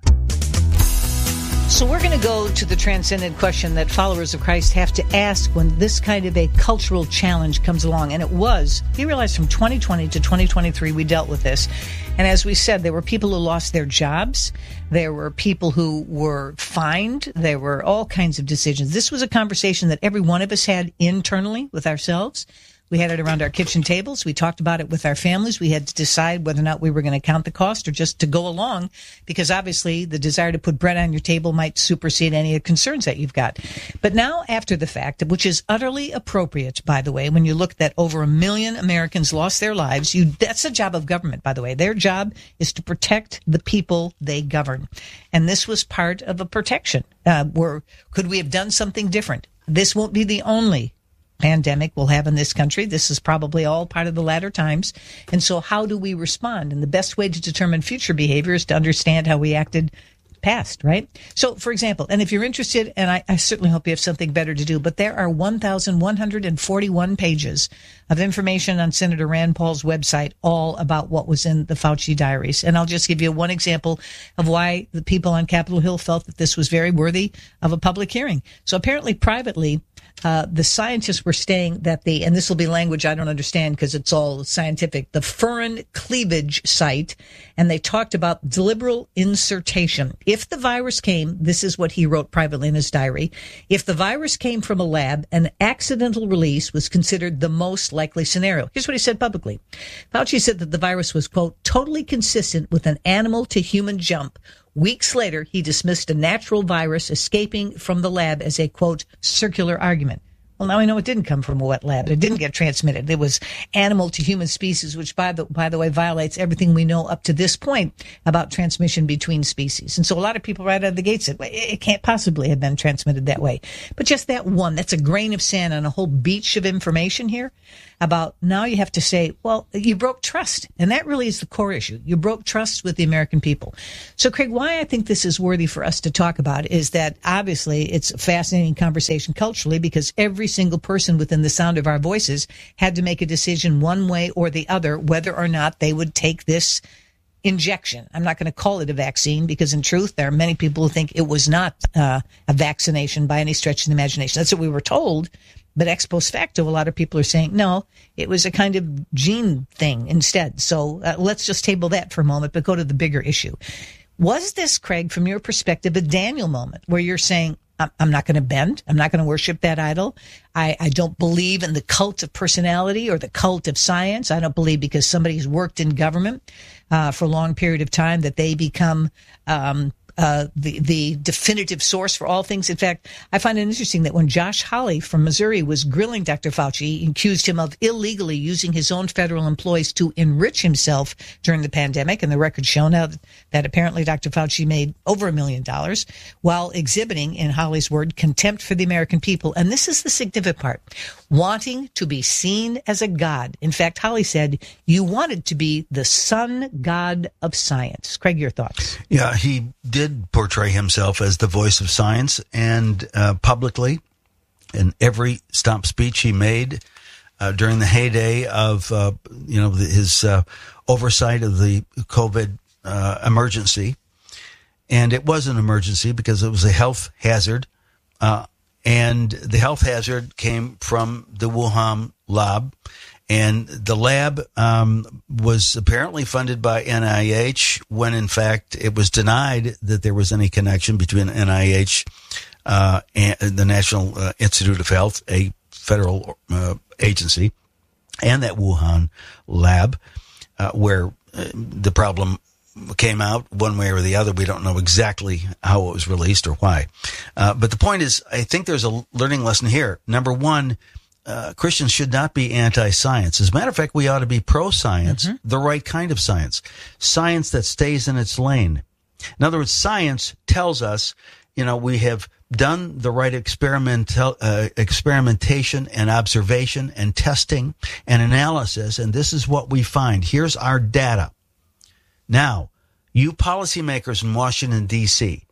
So we're going to go to the transcendent question that followers of Christ have to ask when this kind of a cultural challenge comes along. And it was, you realize from twenty twenty to twenty twenty-three, we dealt with this. And as we said, there were people who lost their jobs. There were people who were fined. There were all kinds of decisions. This was a conversation that every one of us had internally with ourselves. We had it around our kitchen tables. We talked about it with our families. We had to decide whether or not we were going to count the cost or just to go along, because obviously the desire to put bread on your table might supersede any of the concerns that you've got. But now, after the fact, which is utterly appropriate, by the way, when you look that over a million Americans lost their lives, you that's the job of government, by the way. Their job is to protect the people they govern. And this was part of a protection. Uh, where, could we have done something different? This won't be the only pandemic we'll have in this country. This is probably all part of the latter times. And so how do we respond? And the best way to determine future behavior is to understand how we acted past, right? So, for example, and if you're interested, and I, I certainly hope you have something better to do, but there are one thousand one hundred forty-one pages of information on Senator Rand Paul's website, all about what was in the Fauci diaries. And I'll just give you one example of why the people on Capitol Hill felt that this was very worthy of a public hearing. So apparently, privately, Uh, the scientists were saying that the, and this will be language I don't understand because it's all scientific, the furin cleavage site, and they talked about deliberate insertion. If the virus came, this is what he wrote privately in his diary, if the virus came from a lab, an accidental release was considered the most likely scenario. Here's what he said publicly. Fauci said that the virus was, quote, totally consistent with an animal to human jump. Weeks later, he dismissed a natural virus escaping from the lab as a, quote, circular argument. Well, now I know it didn't come from a wet lab. It didn't get transmitted. It was animal to human species, which, by the, by the way, violates everything we know up to this point about transmission between species. And so a lot of people right out of the gate said, well, it can't possibly have been transmitted that way. But just that one, that's a grain of sand on a whole beach of information here about now you have to say, well, you broke trust. And that really is the core issue. You broke trust with the American people. So, Craig, why I think this is worthy for us to talk about is that obviously it's a fascinating conversation culturally because every single person within the sound of our voices had to make a decision one way or the other whether or not they would take this injection. I'm not going to call it a vaccine because in truth there are many people who think it was not uh, a vaccination by any stretch of the imagination. That's what we were told. But ex post facto, a lot of people are saying, no, it was a kind of gene thing instead. So uh, let's just table that for a moment, but go to the bigger issue. Was this, Craig, from your perspective, a Daniel moment where you're saying, I'm not going to bend. I'm not going to worship that idol. I, I don't believe in the cult of personality or the cult of science. I don't believe because somebody's worked in government uh, for a long period of time that they become um Uh, the, the definitive source for all things. In fact, I find it interesting that when Josh Hawley from Missouri was grilling Doctor Fauci, he accused him of illegally using his own federal employees to enrich himself during the pandemic. And the record show now that apparently Doctor Fauci made over a million dollars while exhibiting, in Hawley's word, contempt for the American people. And this is the significant part. Wanting to be seen as a god. In fact, Hawley said, you wanted to be the sun god of science. Craig, your thoughts? Yeah, he did portray himself as the voice of science, and uh, publicly in every stump speech he made uh, during the heyday of uh, you know the, his uh, oversight of the COVID uh, emergency. And it was an emergency because it was a health hazard, uh, and the health hazard came from the Wuhan lab. And the lab um, was apparently funded by N I H when, in fact, it was denied that there was any connection between N I H uh, and the National uh, Institute of Health, a federal uh, agency, and that Wuhan lab, uh, where uh, the problem came out one way or the other. We don't know exactly how it was released or why. Uh, but the point is, I think there's a learning lesson here. Number one, Uh, Christians should not be anti-science. As a matter of fact, we ought to be pro-science, mm-hmm. the right kind of science. Science that stays in its lane. In other words, science tells us, you know, we have done the right experimental, uh, experimentation and observation and testing and analysis, and this is what we find. Here's our data. Now, you policymakers in Washington, D C,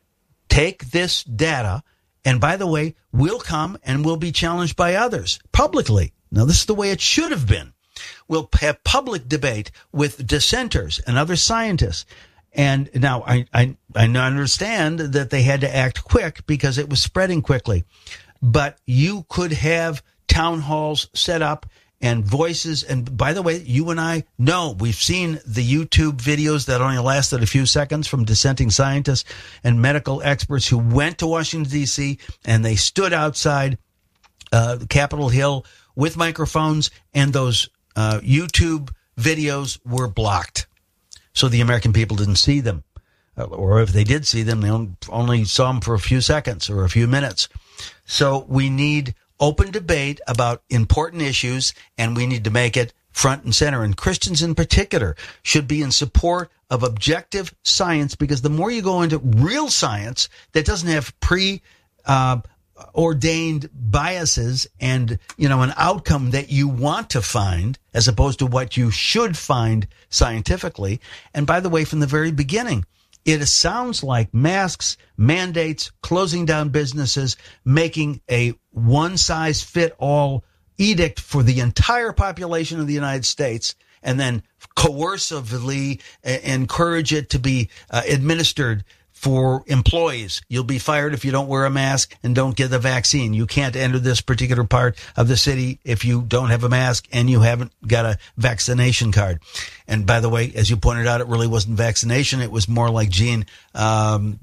take this data. And by the way, we'll come and we'll be challenged by others publicly. Now, this is the way it should have been. We'll have public debate with dissenters and other scientists. And now I, I, I understand that they had to act quick because it was spreading quickly. But you could have town halls set up and voices. And by the way, you and I know, we've seen the YouTube videos that only lasted a few seconds from dissenting scientists and medical experts who went to Washington, D C, and they stood outside uh, Capitol Hill with microphones, and those uh, YouTube videos were blocked. So the American people didn't see them. Uh, or if they did see them, they only saw them for a few seconds or a few minutes. So we need open debate about important issues, and we need to make it front and center. And Christians in particular should be in support of objective science, because the more you go into real science that doesn't have pre uh, ordained biases and, you know, an outcome that you want to find as opposed to what you should find scientifically. And by the way, from the very beginning, it sounds like masks, mandates, closing down businesses, making a one-size-fit-all edict for the entire population of the United States, and then coercively encourage it to be uh, administered for employees. You'll be fired if you don't wear a mask and don't get the vaccine. You can't enter this particular part of the city if you don't have a mask and you haven't got a vaccination card. And by the way, as you pointed out, it really wasn't vaccination. It was more like gene um,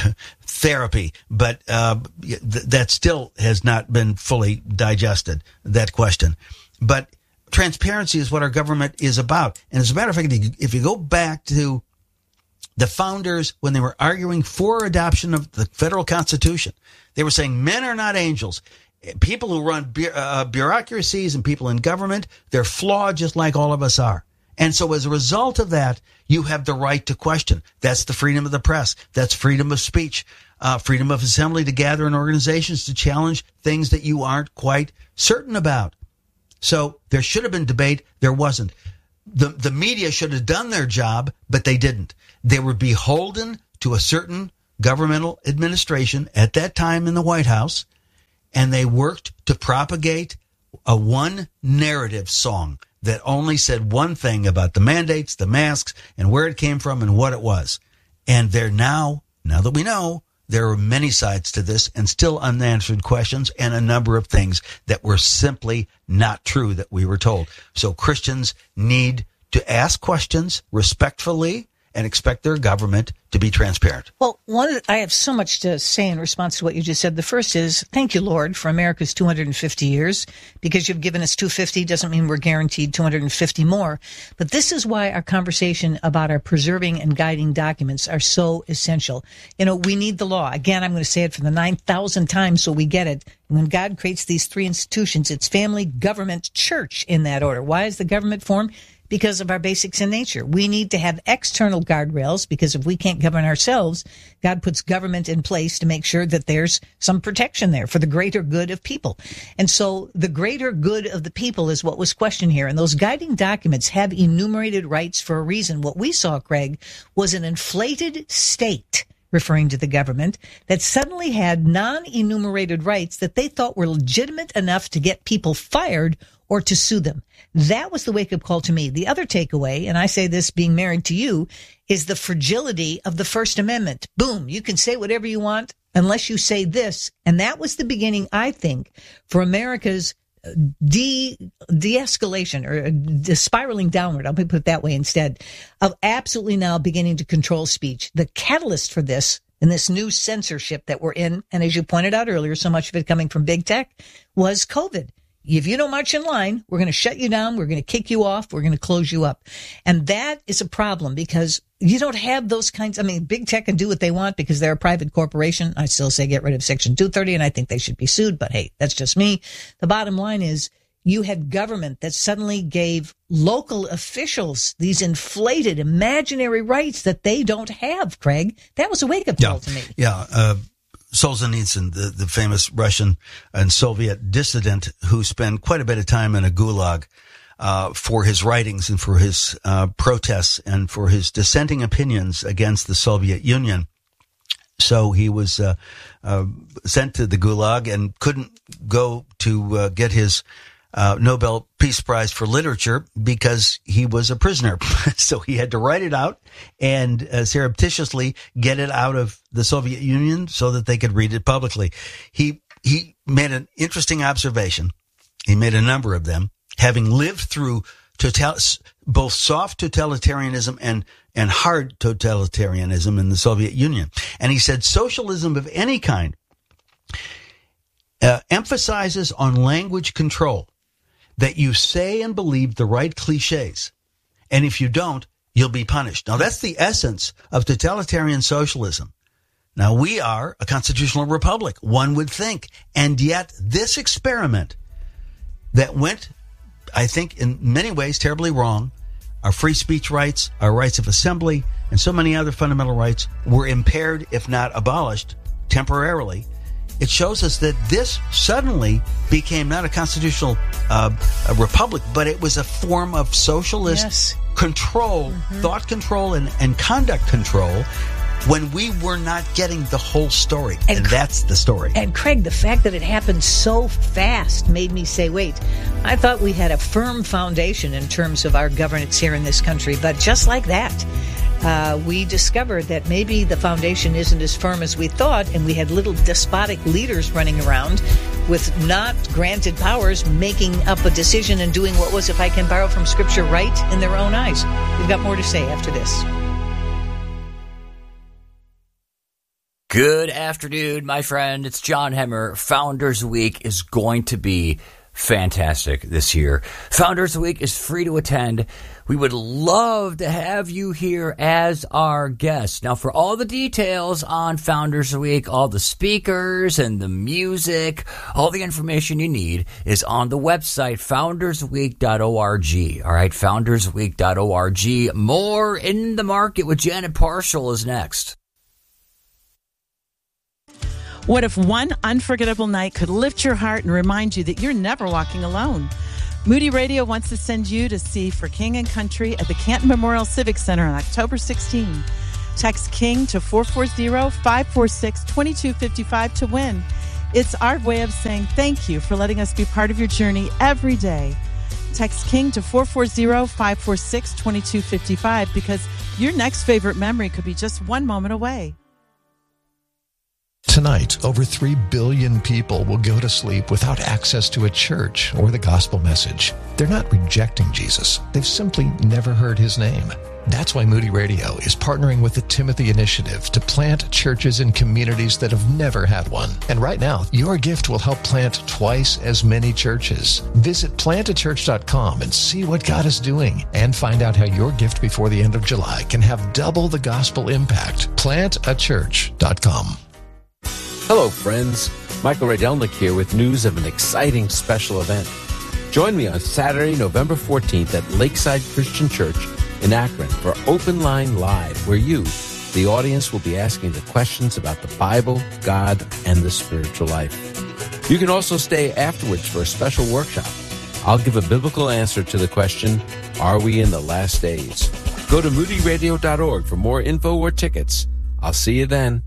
therapy. But uh, th- that still has not been fully digested, that question. But transparency is what our government is about. And as a matter of fact, if you go back to the founders, when they were arguing for adoption of the federal constitution, they were saying men are not angels. People who run bu- uh, bureaucracies and people in government, they're flawed just like all of us are. And so as a result of that, you have the right to question. That's the freedom of the press. That's freedom of speech, uh, freedom of assembly to gather in organizations to challenge things that you aren't quite certain about. So there should have been debate. There wasn't. The, the media should have done their job, but they didn't. They were beholden to a certain governmental administration at that time in the White House, and they worked to propagate a one narrative song that only said one thing about the mandates, the masks, and where it came from and what it was. And they're now, now that we know, there are many sides to this and still unanswered questions and a number of things that were simply not true that we were told. So Christians need to ask questions respectfully and expect their government to be transparent. Well, one, of the, I have so much to say in response to what you just said. The first is, thank you, Lord, for America's two hundred fifty years. Because you've given us two hundred fifty doesn't mean we're guaranteed two hundred fifty more. But this is why our conversation about our preserving and guiding documents are so essential. You know, we need the law. Again, I'm going to say it for the nine thousandth time so we get it. When God creates these three institutions, it's family, government, church in that order. Why is the government formed? Because of our basics in nature. We need to have external guardrails because if we can't govern ourselves, God puts government in place to make sure that there's some protection there for the greater good of people. And so the greater good of the people is what was questioned here. And those guiding documents have enumerated rights for a reason. What we saw, Craig, was an inflated state, referring to the government, that suddenly had non-enumerated rights that they thought were legitimate enough to get people fired or to sue them. That was the wake-up call to me. The other takeaway, and I say this being married to you, is the fragility of the First Amendment. Boom, you can say whatever you want unless you say this. And that was the beginning, I think, for America's de de-escalation or de- spiraling downward, I'll put it that way instead, of absolutely now beginning to control speech. The catalyst for this and this new censorship that we're in, and as you pointed out earlier, so much of it coming from big tech, was COVID. If you don't march in line, we're going to shut you down. We're going to kick you off. We're going to close you up. And that is a problem because you don't have those kinds. I mean, big tech can do what they want because they're a private corporation. I still say get rid of Section two thirty, and I think they should be sued. But hey, that's just me. The bottom line is you had government that suddenly gave local officials these inflated imaginary rights that they don't have, Craig. That was a wake-up call yeah. to me. Yeah. Uh, Solzhenitsyn, the, the famous Russian and Soviet dissident who spent quite a bit of time in a gulag uh, for his writings and for his uh, protests and for his dissenting opinions against the Soviet Union. So he was uh, uh, sent to the gulag and couldn't go to uh, get his Uh, Nobel Peace Prize for Literature because he was a prisoner. So he had to write it out and uh, surreptitiously get it out of the Soviet Union so that they could read it publicly. He he made an interesting observation. He made a number of them, having lived through total, both soft totalitarianism and, and hard totalitarianism in the Soviet Union. And he said socialism of any kind uh, emphasizes on language control, that you say and believe the right cliches. And if you don't, you'll be punished. Now, that's the essence of totalitarian socialism. Now, we are a constitutional republic, one would think. And yet, this experiment that went, I think, in many ways terribly wrong, our free speech rights, our rights of assembly, and so many other fundamental rights were impaired, if not abolished, temporarily. It shows us that this suddenly became not a constitutional uh, a republic, but it was a form of socialist yes. control, mm-hmm. thought control, and, and conduct control when we were not getting the whole story. And, and that's the story. And Craig, the fact that it happened so fast made me say, wait, I thought we had a firm foundation in terms of our governance here in this country, but just like that, uh, we discovered that maybe the foundation isn't as firm as we thought, and we had little despotic leaders running around with not granted powers making up a decision and doing what was, if I can borrow from Scripture, right in their own eyes. We've got more to say after this. Good afternoon, my friend. It's John Hemmer. Founders Week is going to be fantastic this year. Founders Week is free to attend. We would love to have you here as our guest. Now, for all the details on Founders Week, all the speakers and the music, all the information you need is on the website, founders week dot org. All right, founders week dot org. More in the Market with Janet Parshall is next. What if one unforgettable night could lift your heart and remind you that you're never walking alone? Moody Radio wants to send you to see For King and Country at the Canton Memorial Civic Center on October sixteenth. Text KING to four four zero, five four six, two two five five to win. It's our way of saying thank you for letting us be part of your journey every day. Text KING to four four zero, five four six, two two five five because your next favorite memory could be just one moment away. Tonight, over three billion people will go to sleep without access to a church or the gospel message. They're not rejecting Jesus. They've simply never heard his name. That's why Moody Radio is partnering with the Timothy Initiative to plant churches in communities that have never had one. And right now, your gift will help plant twice as many churches. Visit plant a church dot com and see what God is doing and find out how your gift before the end of July can have double the gospel impact. plant a church dot com. Hello, friends. Michael Rydelnik here with news of an exciting special event. Join me on Saturday, November fourteenth at Lakeside Christian Church in Akron for Open Line Live, where you, the audience, will be asking the questions about the Bible, God, and the spiritual life. You can also stay afterwards for a special workshop. I'll give a biblical answer to the question, are we in the last days? Go to moody radio dot org for more info or tickets. I'll see you then.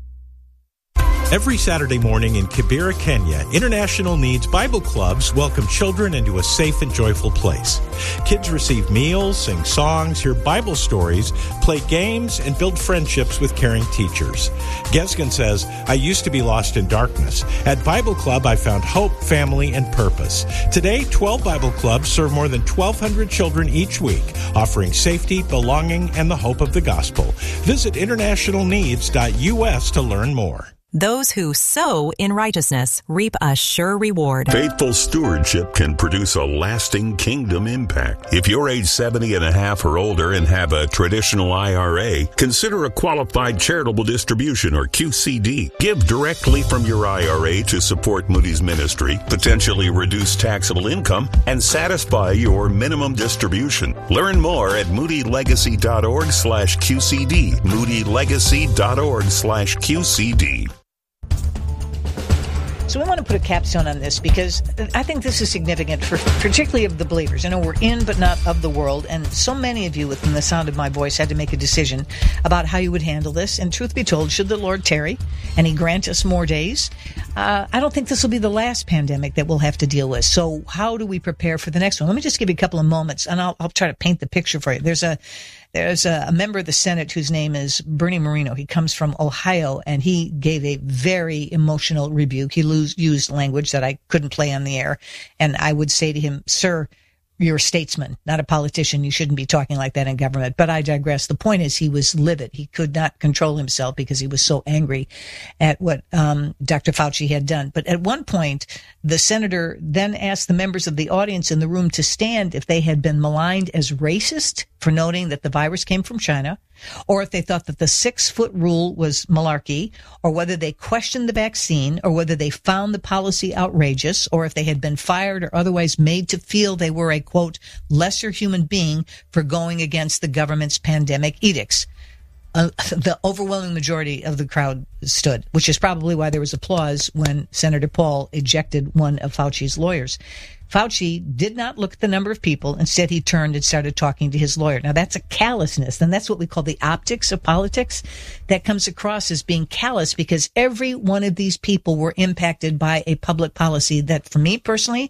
Every Saturday morning in Kibera, Kenya, International Needs Bible Clubs welcome children into a safe and joyful place. Kids receive meals, sing songs, hear Bible stories, play games, and build friendships with caring teachers. Gesgen says, I used to be lost in darkness. At Bible Club, I found hope, family, and purpose. Today, twelve Bible Clubs serve more than twelve hundred children each week, offering safety, belonging, and the hope of the gospel. Visit international needs dot U S to learn more. Those who sow in righteousness reap a sure reward. Faithful stewardship can produce a lasting kingdom impact. If you're age seventy and a half or older and have a traditional I R A, consider a qualified charitable distribution or Q C D. Give directly from your I R A to support Moody's ministry, potentially reduce taxable income, and satisfy your minimum distribution. Learn more at moody legacy dot org slash Q C D. moody legacy dot org slash Q C D. So we want to put a capstone on this because I think this is significant for particularly of the believers. I know we're in but not of the world, and so many of you within the sound of my voice had to make a decision about how you would handle this. And truth be told, should the Lord tarry and he grant us more days, uh, I don't think this will be the last pandemic that we'll have to deal with. So how do we prepare for the next one? Let me just give you a couple of moments, and I'll, I'll try to paint the picture for you. There's a There's a, a member of the Senate whose name is Bernie Moreno. He comes from Ohio, and he gave a very emotional rebuke. He lose, used language that I couldn't play on the air. And I would say to him, sir, you're a statesman, not a politician. You shouldn't be talking like that in government. But I digress. The point is he was livid. He could not control himself because he was so angry at what um, Doctor Fauci had done. But at one point, the senator then asked the members of the audience in the room to stand if they had been maligned as racist for noting that the virus came from China, or if they thought that the six-foot rule was malarkey, or whether they questioned the vaccine, or whether they found the policy outrageous, or if they had been fired or otherwise made to feel they were a, quote, lesser human being for going against the government's pandemic edicts. Uh, the overwhelming majority of the crowd stood, which is probably why there was applause when Senator Paul ejected one of Fauci's lawyers. Fauci did not look at the number of people. Instead, he turned and started talking to his lawyer. Now, that's a callousness, and that's what we call the optics of politics. That comes across as being callous because every one of these people were impacted by a public policy that, for me personally,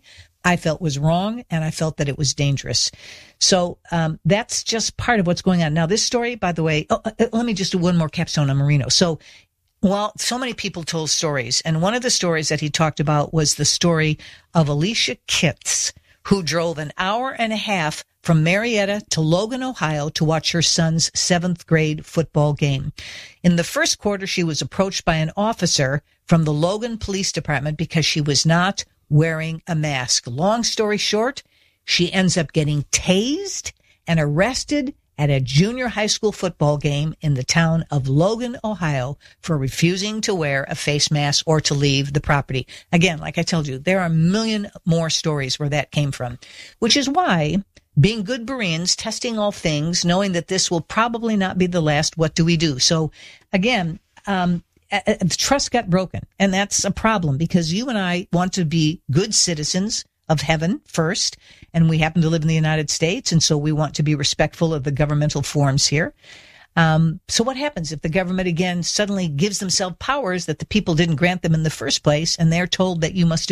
I felt was wrong, and I felt that it was dangerous. So um, that's just part of what's going on. Now, this story, by the way, oh, uh, let me just do one more capstone on Marino. So, well, so many people told stories, and one of the stories that he talked about was the story of Alicia Kitts, who drove an hour and a half from Marietta to Logan, Ohio, to watch her son's seventh grade football game. In the first quarter, she was approached by an officer from the Logan Police Department because she was not wearing a mask. Long story short, she ends up getting tased and arrested at a junior high school football game in the town of Logan, Ohio, for refusing to wear a face mask or to leave the property. Again, like I told you, there are a million more stories where that came from, which is why, being good Bereans, testing all things, knowing that this will probably not be the last, what do we do? So again, um, the trust got broken, and that's a problem because you and I want to be good citizens of heaven first, and we happen to live in the United States, and so we want to be respectful of the governmental forms here. Um, so what happens if the government, again, suddenly gives themselves powers that the people didn't grant them in the first place, and they're told that you must do